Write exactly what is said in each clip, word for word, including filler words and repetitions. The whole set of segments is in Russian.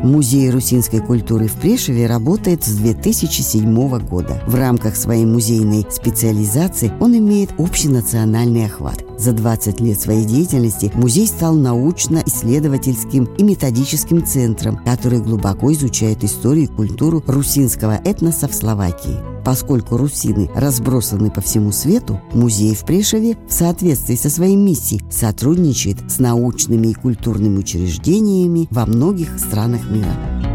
Музей русинской культуры в Прешеве работает с две тысячи седьмого года. В рамках своей музейной специализации он имеет общенациональный охват. За двадцать лет своей деятельности музей стал научно-исследовательским и методическим центром, который глубоко изучает историю и культуру русинского этноса в Словакии. Поскольку русины разбросаны по всему свету, музей в Прешеве в соответствии со своей миссией сотрудничает с научными и культурными учреждениями во многих странах мира.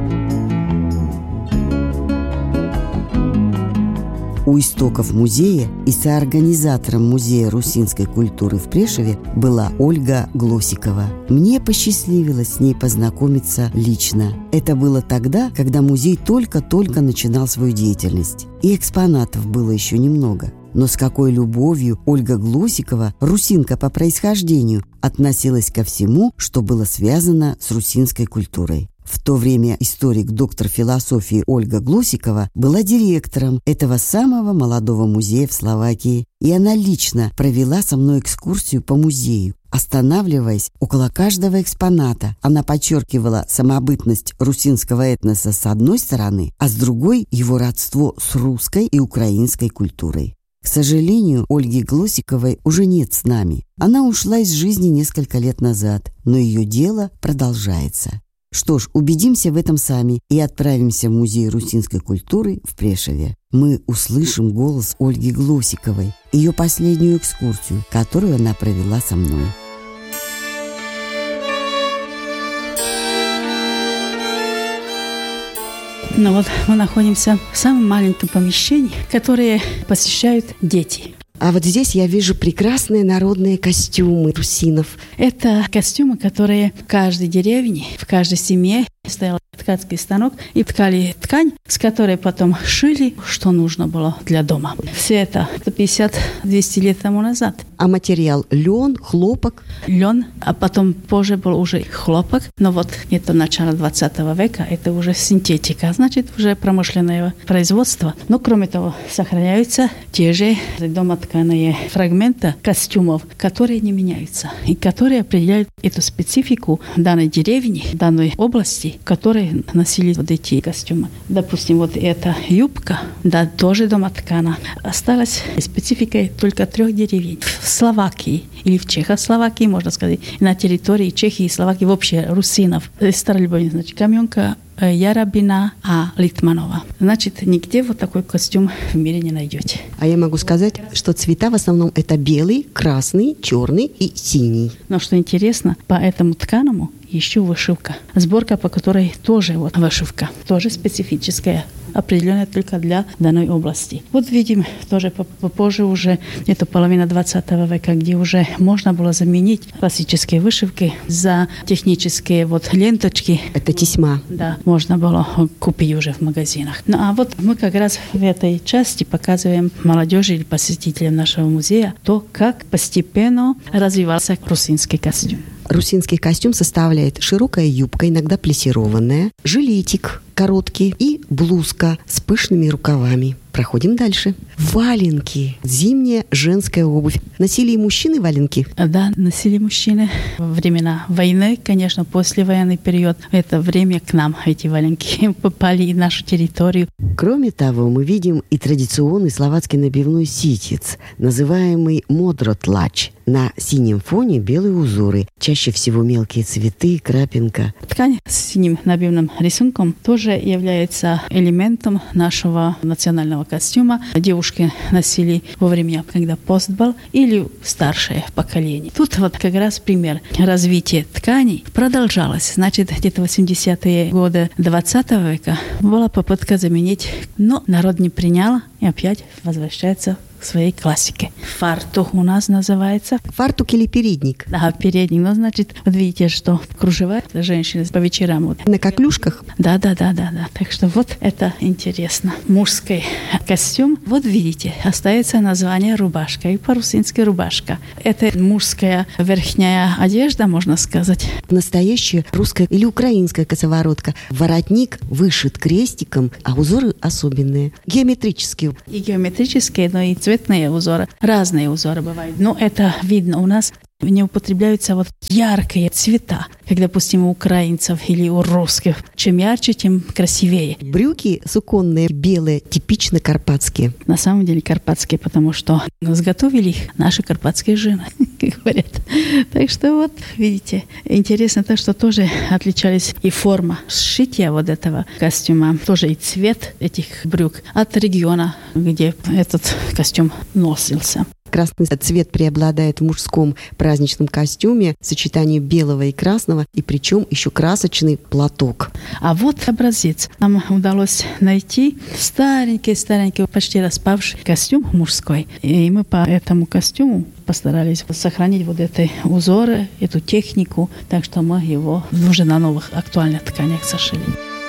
У истоков музея и соорганизатором Музея русинской культуры в Прешеве была Ольга Глосикова. Мне посчастливилось с ней познакомиться лично. Это было тогда, когда музей только-только начинал свою деятельность. И экспонатов было еще немного. Но с какой любовью Ольга Глосикова, русинка по происхождению, относилась ко всему, что было связано с русинской культурой. В то время историк, доктор философии Ольга Глосикова была директором этого самого молодого музея в Словакии, и она лично провела со мной экскурсию по музею. Останавливаясь около каждого экспоната, она подчеркивала самобытность русинского этноса с одной стороны, а с другой – его родство с русской и украинской культурой. К сожалению, Ольги Глосиковой уже нет с нами. Она ушла из жизни несколько лет назад, но ее дело продолжается. Что ж, убедимся в этом сами и отправимся в Музей русинской культуры в Прешеве. Мы услышим голос Ольги Глосиковой, ее последнюю экскурсию, которую она провела со мной. Ну вот мы находимся в самом маленьком помещении, которое посещают дети. А вот здесь я вижу прекрасные народные костюмы русинов. Это костюмы, которые в каждой деревне, в каждой семье стоял ткацкий станок и ткали ткань, с которой потом шили, что нужно было для дома. Все это пятьдесят-двести лет тому назад. А материал лен, хлопок? Лен, а потом позже был уже хлопок. Но вот это начало двадцатого века, это уже синтетика, значит, уже промышленное производство. Но кроме того, сохраняются те же домотканые фрагменты костюмов, которые не меняются и которые определяют эту специфику данной деревни, данной области, в которой носили вот эти костюмы. Допустим, вот эта юбка, да, тоже домоткана, осталась спецификой только трех деревень. В Словакии или в Чехословакии, можно сказать, на территории Чехии и Словакии вообще русинов. Старолюбовник, значит, Каменка, Ярабина, а Литманова. Значит, нигде вот такой костюм в мире не найдете. А я могу сказать, что цвета в основном это белый, красный, черный и синий. Но что интересно, по этому тканому еще вышивка. Сборка, по которой тоже вот вышивка, тоже специфическая, определенная только для данной области. Вот видим тоже попозже уже, это половина двадцатого века, где уже можно было заменить классические вышивки за технические вот ленточки. Это тесьма. Да, можно было купить уже в магазинах. Ну а вот мы как раз в этой части показываем молодежи или посетителям нашего музея то, как постепенно развивался русинский костюм. Русинский костюм составляет широкая юбка, иногда плессированная, жилетик короткий и блузка с пышными рукавами. Проходим дальше. Валенки. Зимняя женская обувь. Носили и мужчины валенки? Да, носили мужчины. Во времена войны, конечно, послевоенный период, это время к нам эти валенки попали в нашу территорию. Кроме того, мы видим и традиционный словацкий набивной ситец, называемый модротлач. На синем фоне белые узоры, чаще всего мелкие цветы, крапинка. Ткань с синим набивным рисунком тоже является элементом нашего национального костюма. Девушки носили во время, когда пост был, или старшее поколение. Тут вот как раз пример развития тканей продолжалось. Значит, где-то восьмидесятые годы двадцатого века была попытка заменить, но народ не принял и опять возвращается к своей классике. Фартух у нас называется. Фартук или передник? Да, передник. Ну, значит, вот видите, что кружева женщины по вечерам. Вот. На коклюшках? Да, да, да, да, да. Так что вот это интересно. Мужской костюм. Вот видите, остается название рубашка. И по-русински рубашка. Это мужская верхняя одежда, можно сказать. Настоящая русская или украинская косоворотка. Воротник вышит крестиком, а узоры особенные. Геометрические. И геометрические, но и цветные узоры. Разные узоры бывают. Но это видно у нас. не употребляются вот яркие цвета, как, допустим, у украинцев или у русских. Чем ярче, тем красивее. Брюки суконные, белые, типично карпатские. На самом деле карпатские, потому что изготовили их наши карпатские жены, как говорят. Так что вот, видите, интересно то, что тоже отличались и форма сшития вот этого костюма, тоже и цвет этих брюк от региона, где этот костюм носился. Красный цвет преобладает в мужском праздничном костюме, сочетание белого и красного, и причем еще красочный платок. А вот образец. Нам удалось найти старенький-старенький, почти распавший костюм мужской. И мы по этому костюму постарались сохранить вот эти узоры, эту технику, так что мы его уже на новых актуальных тканях сошили.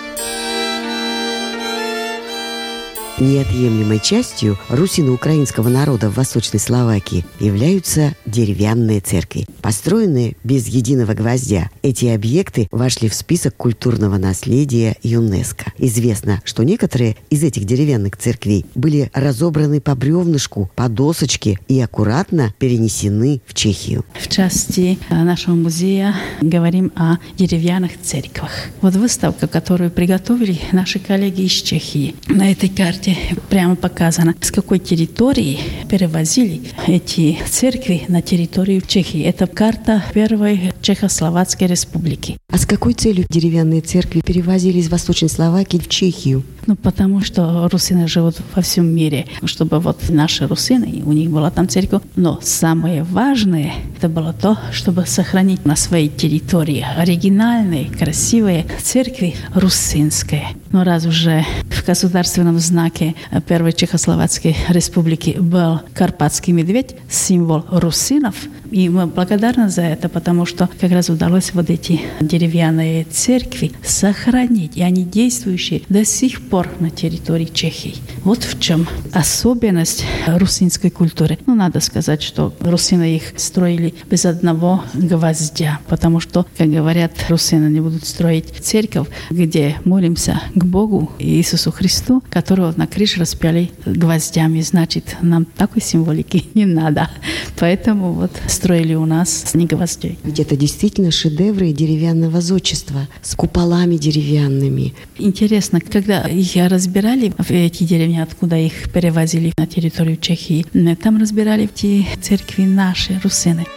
Неотъемлемой частью русино-украинского народа в Восточной Словакии являются деревянные церкви. Построенные без единого гвоздя, эти объекты вошли в список культурного наследия ЮНЕСКО. Известно, что некоторые из этих деревянных церквей были разобраны по бревнышку, по досочке и аккуратно перенесены в Чехию. В части нашего музея говорим о деревянных церквах. Вот выставка, которую приготовили наши коллеги из Чехии. На этой карте прямо показано, с какой территории перевозили эти церкви на территорию Чехии. Это карта первой Чехословацкой республики. А с какой целью деревянные церкви перевозили из Восточной Словакии в Чехию? Ну, потому что русины живут во всем мире, чтобы вот наши русины, у них была там церковь. Но самое важное, это было то, чтобы сохранить на своей территории оригинальные, красивые церкви русинские. Но раз уже в государственном знаке первой Чехословацкой республики был карпатский медведь, символ русинов, и мы благодарны за это, потому что как раз удалось вот эти деревянные церкви сохранить, и они действующие до сих пор на территории Чехии. Вот в чем особенность русинской культуры. Ну, надо сказать, что русины их строили без одного гвоздя, потому что, как говорят, русины не будут строить церковь, где молимся к Богу Иисусу Христу, которого на крыше распяли гвоздями. Значит, нам такой символики не надо. Поэтому вот строили у нас с не гвоздей. Ведь это действительно шедевры деревянного зодчества с куполами деревянными. Интересно, когда их разбирали, эти деревни, откуда их перевозили на территорию Чехии, там разбирали эти церкви наши, русины.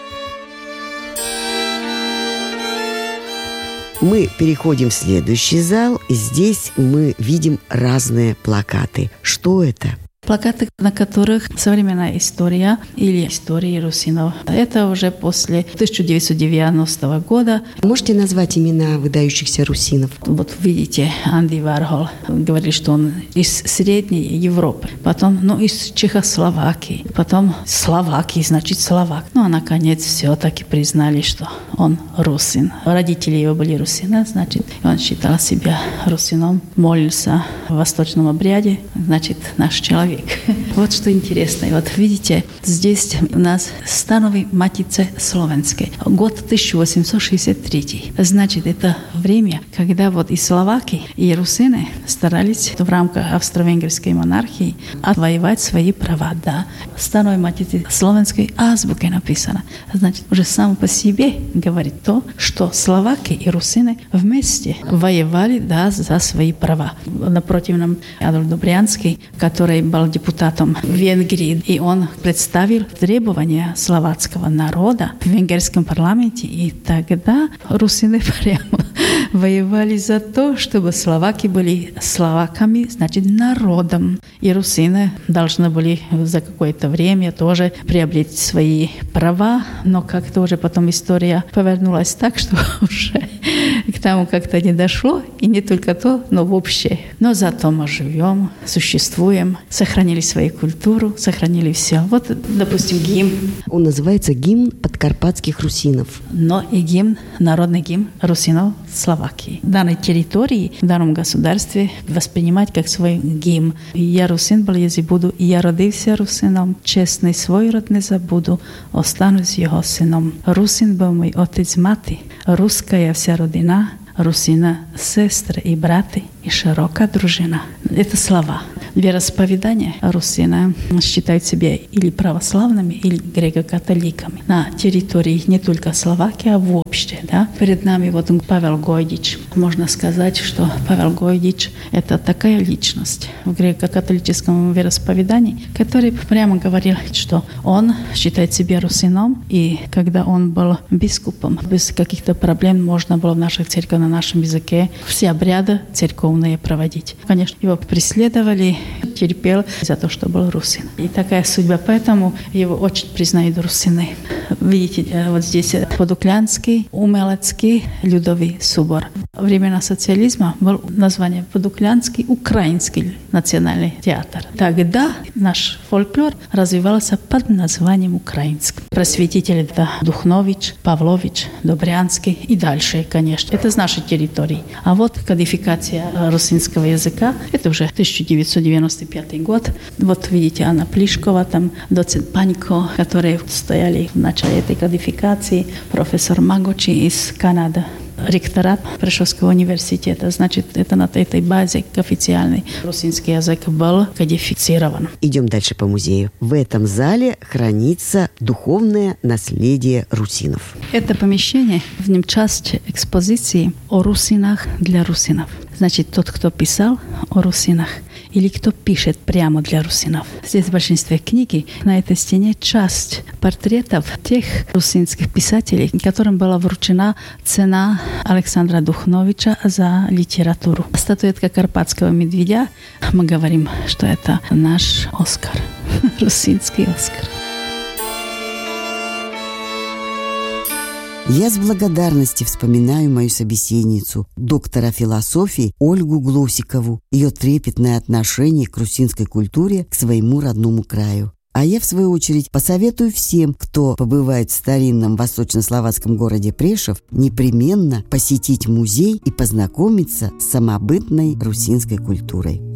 Мы переходим в следующий зал, и здесь мы видим разные плакаты. Что это? Плакаты, на которых современная история или истории русинов. Это уже после тысяча девятьсот девяностого года. Можете назвать имена выдающихся русинов? Вот видите, Анди Вархол говорит, что он из Средней Европы, потом ну, из Чехословакии, потом Словакии, значит словак. Ну а наконец все-таки признали, что он русин. Родители его были русины, значит, он считал себя русином, молился в восточном обряде, значит, наш человек. Вот что интересно. И вот видите, здесь у нас станови Матице Словенской. Год тысяча восемьсот шестьдесят третий. Значит, это время, когда вот и словаки, и русины старались в рамках австро-венгерской монархии отвоевать свои права. Да, станови Матице Словенской азбукой написано. Значит, уже само по себе говорит то, что словаки и русины вместе воевали, да, за свои права. Напротив нам Адольф Добрянский, который был депутатом в Венгрии, и он представил требования словацкого народа в венгерском парламенте, и тогда русины прямо воевали за то, чтобы словаки были словаками, значит, народом, и русины должны были за какое-то время тоже приобрести свои права, но как-то уже потом история повернулась так, что уже к тому как-то не дошло, и не только то, но вообще. Но зато мы живем, существуем, сохранили свою культуру, сохранили все. Вот, допустим, гимн. Он называется «Гимн подкарпатских русинов». Но и гимн, народный гимн русинов Словакии. В данной территории, в данном государстве воспринимать как свой гимн. Я русин был, если буду, я родился русином, честный свой род не забуду, останусь его сыном. Русин был мой отец, мати, русская вся родина, русина, сестры и браты, и широкая дружина. Это слова. вероисповедания русина считают себя или православными, или греко-католиками. На территории не только Словакии, а вообще. Да? Перед нами вот Павел Гойдич. Можно сказать, что Павел Гойдич – это такая личность в греко-католическом вероисповедании, который прямо говорил, что он считает себя русином, и когда он был бискупом, без каких-то проблем можно было в наших церквях на нашем языке все обряды церковные проводить. Конечно, его преследовали, терпел за то, что был русин. И такая судьба, поэтому его очень признают русины. Видите, вот здесь Подуклянский, Умелецкий, Людовый собор. Во времена социализма был название Подуклянский Украинский национальный театр. Тогда наш фольклор развивался под названием украинский. Просветители это Духнович, Павлович, Добрянский и дальше, конечно. Это с нашей территории. А вот кодификация русинского языка, это уже тысяча девятьсот девяносто пятый год. Вот видите, Анна Плишкова, там доцент Панько, которые стояли в начале этой кодификации, профессор Магочи из Канады. Ректорат Прешовского университета. Значит, это на этой базе официальный русинский язык был кодифицирован. Идем дальше по музею. В этом зале хранится духовное наследие русинов. Это помещение, в нем часть экспозиции о русинах для русинов. Значит, тот, кто писал о русинах, или кто пишет прямо для русинов. Здесь в большинстве книги на этой стене часть портретов тех русинских писателей, которым была вручена цена Александра Духновича за литературу. Статуэтка Карпатского медведя, мы говорим, что это наш Оскар, русинский Оскар. Я с благодарностью вспоминаю мою собеседницу, доктора философии Ольгу Глосикову, ее трепетное отношение к русинской культуре, к своему родному краю. А я, в свою очередь, посоветую всем, кто побывает в старинном восточнословацком городе Прешов, непременно посетить музей и познакомиться с самобытной русинской культурой.